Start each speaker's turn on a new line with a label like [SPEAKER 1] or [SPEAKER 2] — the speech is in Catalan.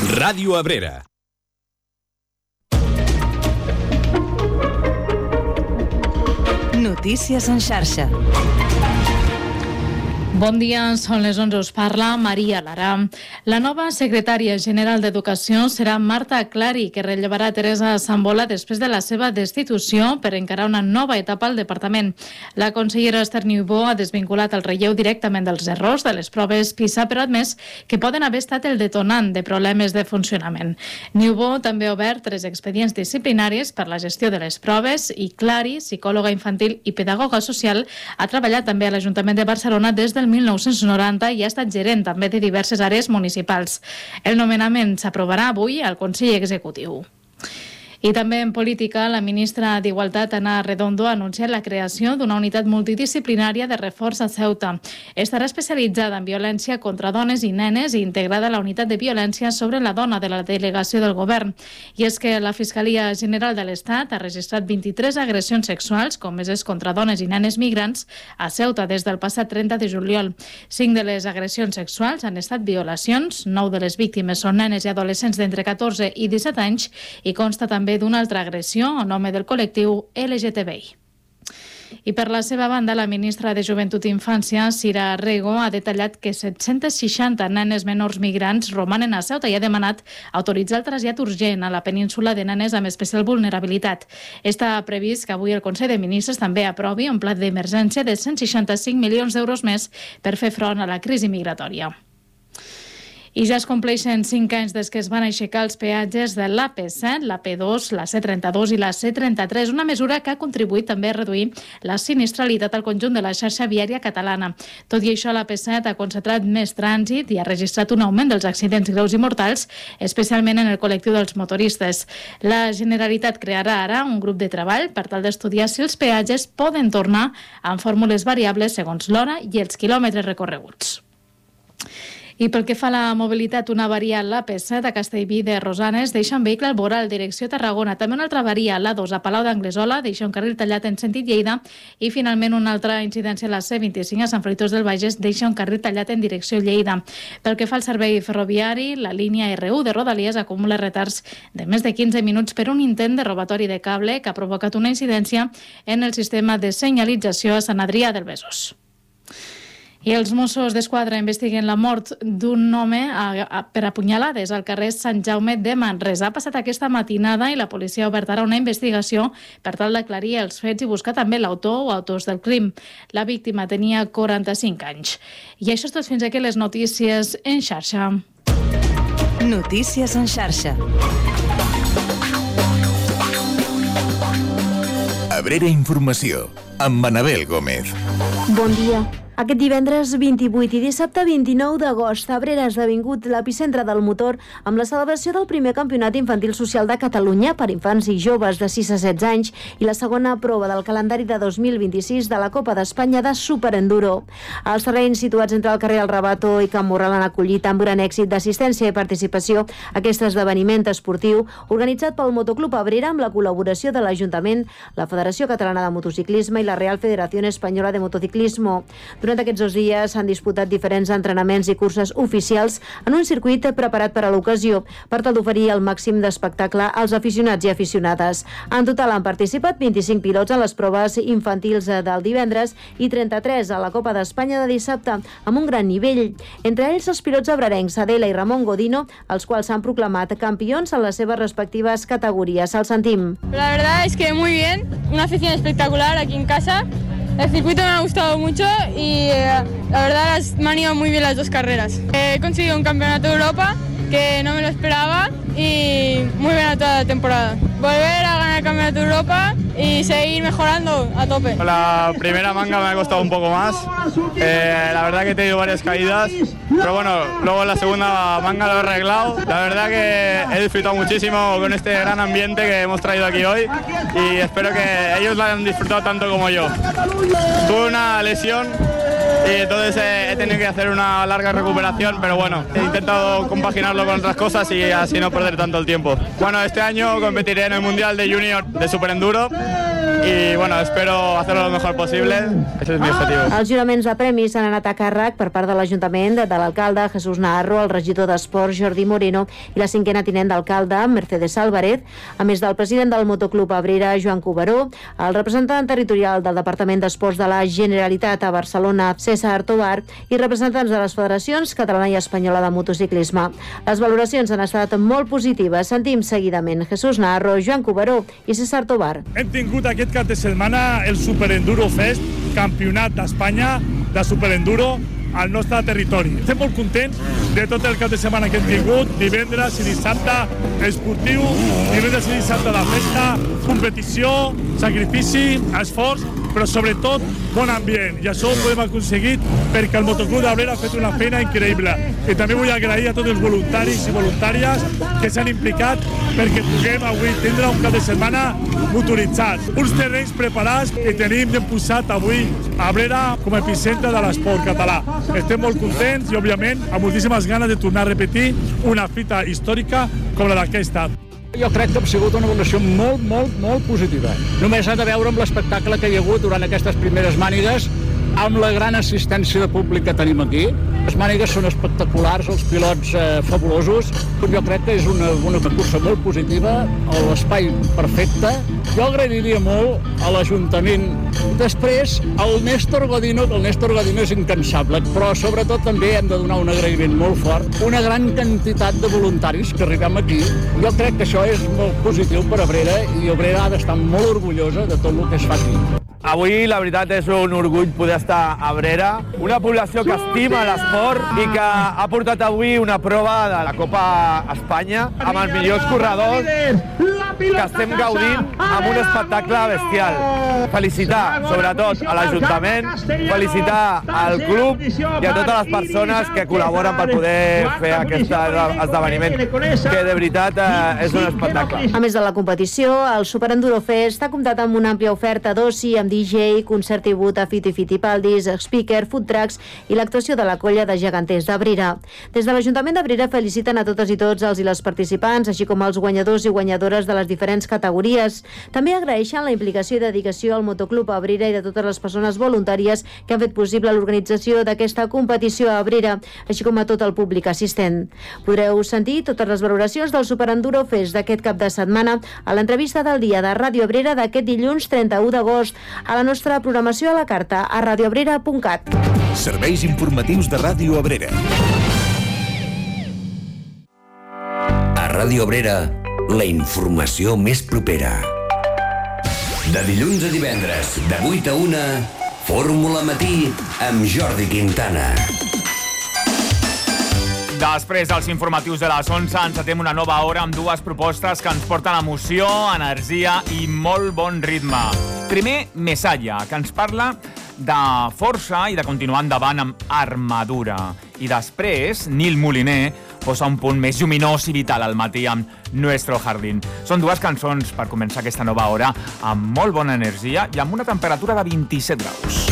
[SPEAKER 1] Ràdio Abrera.
[SPEAKER 2] Notícies en xarxa.
[SPEAKER 3] Bon dia, són les 11, us parla Maria Lara. La nova secretària general d'Educació serà Marta Clari, que rellevarà Teresa Sambola després de la seva destitució per encarar una nova etapa al departament. La consellera Esther Niubó ha desvinculat el relleu directament dels errors de les proves PISA, però ha admès que poden haver estat el detonant de problemes de funcionament. Niubó també ha obert 3 expedients disciplinaris per la gestió de les proves i Clari, psicòloga infantil i pedagoga social, ha treballat també a l'Ajuntament de Barcelona des del 1990 i ha estat gerent també de diverses àrees municipals. El nomenament s'aprovarà avui al Consell Executiu. I també en política, la ministra d'Igualtat, Ana Redondo, ha anunciat la creació d'una unitat multidisciplinària de reforç a Ceuta. Estarà especialitzada en violència contra dones i nenes i integrada a la unitat de violència sobre la dona de la delegació del govern. I és que la Fiscalia General de l'Estat ha registrat 23 agressions sexuals comeses contra dones i nenes migrants a Ceuta des del passat 30 de juliol. 5 de les agressions sexuals han estat violacions, 9 de les víctimes són nenes i adolescents d'entre 14 i 17 anys i consta també d'una altra agressió en home del col·lectiu LGTBI. I per la seva banda, la ministra de Joventut i Infància, Sira Rego, ha detallat que 760 nenes menors migrants romanen a Ceuta i ha demanat autoritzar el trasllat urgent a la península de nenes amb especial vulnerabilitat. Està previst que avui el Consell de Ministres també aprovi un pla d'emergència de 165 milions d'euros més per fer front a la crisi migratòria. I ja es compleixen 5 anys des que es van aixecar els peatges de l'AP7, l'AP2, la C32 i la C33, una mesura que ha contribuït també a reduir la sinistralitat al conjunt de la xarxa viària catalana. Tot i això, l'AP7 ha concentrat més trànsit i ha registrat un augment dels accidents greus i mortals, especialment en el col·lectiu dels motoristes. La Generalitat crearà ara un grup de treball per tal d'estudiar si els peatges poden tornar amb fórmules variables segons l'hora i els quilòmetres recorreguts. I pel que fa a la mobilitat, una avaria a l'AP7 a Castellví de Rosanes deixa un vehicle al voral, direcció Tarragona. També una altra avaria a l'A2 a Palau d'Anglesola deixa un carril tallat en sentit Lleida i finalment una altra incidència a la C25 a Sant Fruitós del Bages deixa un carril tallat en direcció Lleida. Pel que fa al servei ferroviari, la línia R1 de Rodalies acumula retards de més de 15 minuts per un intent de robatori de cable que ha provocat una incidència en el sistema de senyalització a Sant Adrià del Besòs. I els Mossos d'Esquadra investiguen la mort d'un home per apunyalades al carrer Sant Jaume de Manresa. Ha passat aquesta matinada i la policia ha obert ara una investigació per tal d'aclarir els fets i buscar també l'autor o autors del crim. La víctima tenia 45 anys. I això és tot fins aquí les notícies en xarxa.
[SPEAKER 2] Notícies en xarxa.
[SPEAKER 1] Abrera Informació, amb Manabel Gómez.
[SPEAKER 4] Bon dia. Aquest divendres 28 i dissabte 29 d'agost, Abrera ha esdevingut l'epicentre del motor amb la celebració del primer campionat infantil social de Catalunya per infants i joves de 6 a 16 anys i la segona prova del calendari de 2026 de la Copa d'Espanya de Superenduro. Els terrenys situats entre el carrer El Rabato i Can Morral han acollit amb gran èxit d'assistència i participació aquest esdeveniment esportiu organitzat pel Motoclub Abrera amb la col·laboració de l'Ajuntament, la Federació Catalana de Motociclisme i la Real Federación Española de Motociclismo. Durant aquests 2 dies s'han disputat diferents entrenaments i curses oficials en un circuit preparat per a l'ocasió, per tal d'oferir el màxim d'espectacle als aficionats i aficionades. En total han participat 25 pilots a les proves infantils del divendres i 33 a la Copa d'Espanya de dissabte, amb un gran nivell. Entre ells els pilots abrerencs Adela i Ramon Godino, els quals s'han proclamat campions en les seves respectives categories. El sentim.
[SPEAKER 5] La verdad es que muy bien, una afición espectacular aquí en casa. El circuito me ha gustado mucho y la verdad me han ido muy bien las 2 carreras. He conseguido un campeonato de Europa que no me lo esperaba y muy buena toda la temporada. Volver a ganar el campeonato de Europa y seguir mejorando a tope.
[SPEAKER 6] La primera manga me ha costado un poco más. La verdad que he tenido varias caídas, pero bueno, luego en la segunda manga lo he arreglado. La verdad que he disfrutado muchísimo con este gran ambiente que hemos traído aquí hoy y espero que ellos lo hayan disfrutado tanto como yo. Tuve una lesión y entonces he tenido que hacer una larga recuperación, pero bueno, he intentado compaginarlo con otras cosas y así no perder tanto el tiempo. Bueno, este año competiré en el Mundial de Junior de Superenduro i bueno, espero hacerlo lo mejor possible. Ese és mi objetivo.
[SPEAKER 4] Els juraments de premis s'han anat a càrrec per part de l'Ajuntament, de l'alcalde Jesús Naharro, el regidor d'Esports Jordi Moreno i la cinquena tinent d'alcalde Mercedes Álvarez, a més del president del Motoclub Abrera, Joan Cuberó, el representant territorial del Departament d'Esports de la Generalitat a Barcelona, César Tobar, i representants de les federacions catalana i espanyola de motociclisme. Les valoracions han estat molt positives. Sentim seguidament Jesús Naharro, Joan Cuberó i César Tobar.
[SPEAKER 2] Hem tingut aquest cap de setmana el Superenduro Fest, campionat d'Espanya de Superenduro al nostre territori. Estem molt contents de tot el cap de setmana que hem tingut, divendres i dissabte esportiu, divendres i dissabte de festa, competició, sacrifici, esforç, però sobretot bon ambient. I això ho podem aconseguir perquè el Motoclub d'Abrera ha fet una feina increïble. I també vull agrair a tots els voluntaris i voluntàries que s'han implicat perquè puguem avui tindre un cap de setmana motoritzat. Uns terrenys preparats que tenim ben posat avui a Abrera com a epicentre de l'esport català. Estem molt contents i, òbviament, amb moltíssimes ganes de tornar a repetir una fita històrica com la d'aquesta.
[SPEAKER 7] Jo crec que ha sigut una evolució molt positiva. Només ha de veure amb l'espectacle que hi ha hagut durant aquestes primeres mànigues, amb la gran assistència de públic que tenim aquí. Les mànigues són espectaculars, els pilots fabulosos. Jo crec que és una cursa molt positiva, l'espai perfecte. Jo agrairia molt a l'Ajuntament. Després, el Néstor Godino, que el Néstor Godino és incansable, però sobretot també hem de donar un agraïment molt fort. Una gran quantitat de voluntaris que arribem aquí. Jo crec que això és molt positiu per Abrera i Abrera ha d'estar molt orgullosa de tot el que es fa aquí.
[SPEAKER 8] Avui, la veritat, és un orgull poder estar a Abrera, una població que estima l'esport i que ha portat avui una prova de la Copa Espanya amb els millors corredors que estem gaudint amb un espectacle bestial. Felicitar, sobretot, a l'Ajuntament, felicitar al club i a totes les persones que col·laboren per poder fer aquest esdeveniment, que de veritat és un espectacle.
[SPEAKER 4] A més de la competició, el Superenduro Fest ha comptat amb una àmplia oferta d'oci amb DJ, concert tribut a Fito i Fitipaldis, speaker, food trucks i l'actuació de la colla de geganters d'Abrera. Des de l'Ajuntament d'Abrera feliciten a totes i tots els i les participants, així com els guanyadors i guanyadores de les diferents categories. També agraeixen la implicació i dedicació al Motoclub Abrera i de totes les persones voluntàries que han fet possible l'organització d'aquesta competició a Abrera, així com a tot el públic assistent. Podreu sentir totes les valoracions del Superenduro Fest d'aquest cap de setmana a l'entrevista del dia de Ràdio Abrera d'aquest dilluns 31 d'agost a la nostra programació a la carta a radioabrera.cat.
[SPEAKER 1] Serveis informatius de Ràdio Abrera.
[SPEAKER 9] A Ràdio Abrera, la informació més propera. De dilluns a divendres, de 8 a 1, Fórmula Matí amb Jordi Quintana.
[SPEAKER 10] Després dels informatius de les 11 encetem una nova hora amb dues propostes que ens porten emoció, energia i molt bon ritme. Primer, Messalla, que ens parla de força i de continuar endavant amb armadura. I després, Nil Moliner posa un punt més lluminós i vital al matí amb Nuestro Jardín. Són dues cançons per començar aquesta nova hora amb molt bona energia i amb una temperatura de 27 graus.